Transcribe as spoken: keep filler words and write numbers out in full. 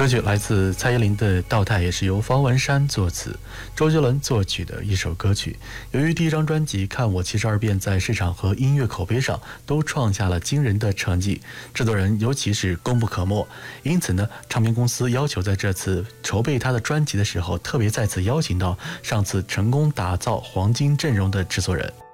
歌曲来自蔡依林的《道态》，也是由方文山作词、周杰伦作曲的一首歌曲。由于第一张专辑《看我七十二变》在市场和音乐口碑上都创下了惊人的成绩，制作人尤其是功不可没。因此呢，唱片公司要求在这次筹备他的专辑的时候，特别再次邀请到上次成功打造黄金阵容的制作人。